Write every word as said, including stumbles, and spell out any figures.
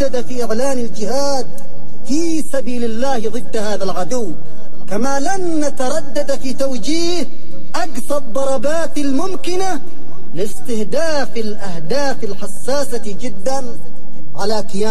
نتردد في إعلان الجهاد في سبيل الله ضد هذا العدو، كما لن نتردد في توجيه أقصى الضربات الممكنة لاستهداف الأهداف الحساسة جدا على كيان